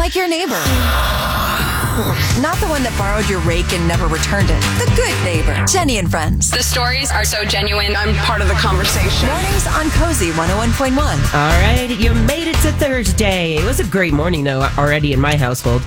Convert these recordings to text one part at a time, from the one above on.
like your neighbor. Not the one that borrowed your rake and never returned it. The good neighbor. Jenny and Friends. The stories are so genuine. I'm part of the conversation. Mornings on Cozy 101.1. All right, you made it to Thursday. It was a great morning, though, already in my household.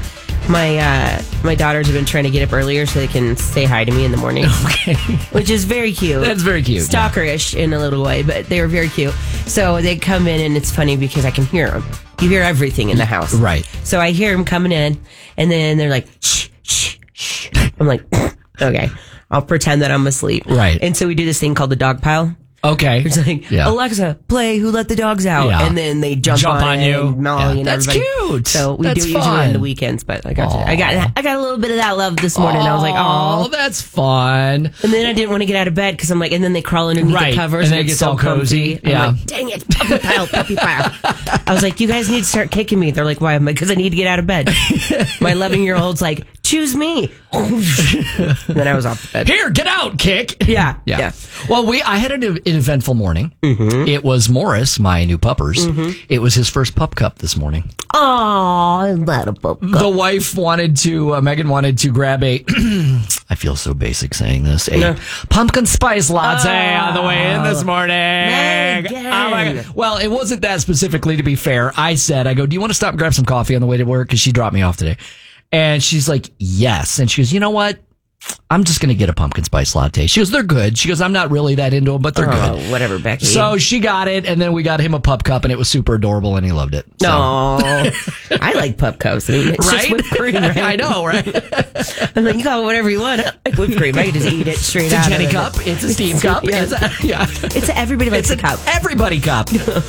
My daughters have been trying to get up earlier so they can say hi to me in the morning. Okay. Which is very cute. That's very cute. Stalkerish in a little way, but they were very cute. So they come in, and it's funny because I can hear them. You hear everything in the house. Right. So I hear them coming in, and then they're like, shh, shh, shh. I'm like, okay, I'll pretend that I'm asleep. Right. And so we do this thing called the dog pile. Okay. It's like, Alexa, play Who Let the Dogs Out. Yeah. And then they jump on you. And Molly and That's everybody. cute. So we That's do it usually fun. on the weekends, but I got a little bit of that love this morning. I was like, oh, oh, that's fun. and then I didn't want to get out of bed because I'm like, and then they crawl underneath Right. the covers And then it it's gets so all cozy. comfy. I'm like, dang it, puppy pile. I was like, you guys need to start kicking me. They're like, why? I'm like, because I need to get out of bed. My 11-year-old's like, choose me. And then I was off the bed. Here, get out, kick. Yeah. Well, I had an eventful morning. Mm-hmm. It was Morris, my new puppers. Mm-hmm. It was his first pup cup this morning. Oh, little pup cup. The wife wanted to, Megan wanted to grab a, I feel so basic saying this, pumpkin spice latte on the way in this morning. Megan. Oh my God. Well, it wasn't that specifically, to be fair. I go, do you want to stop and grab some coffee on the way to work? Because she dropped me off today. And she's like, yes. And she goes, you know what? I'm just going to get a pumpkin spice latte. She goes, they're good. She goes, I'm not really that into them, but they're good. Whatever, Becky. So she got it, and then we got him a pup cup, and it was super adorable, and he loved it. So. No, I like pup cups. I mean, it's Right? just whipped cream, right? I know, right? I'm like, you call it whatever you want. I like whipped cream. I can just eat it straight It's a out Jenny of it. cup. It's a steam cup. Yeah. It's a everybody likes a cup. Everybody cup.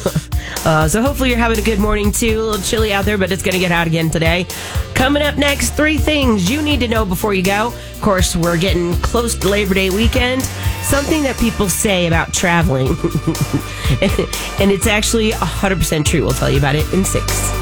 So hopefully you're having a good morning, too. A little chilly out there, but it's going to get hot again today. Coming up next, 3 things you need to know before you go. Of course, we're getting close to Labor Day weekend. Something that people say about traveling. And it's actually 100% true. We'll tell you about it in 6.